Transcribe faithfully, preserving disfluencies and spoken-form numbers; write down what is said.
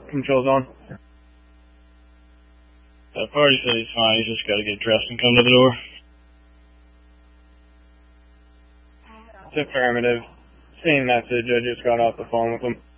Controls on. The party said he's fine, he's just gotta get dressed and come to the door. It's affirmative. Same message, I just got off the phone with him.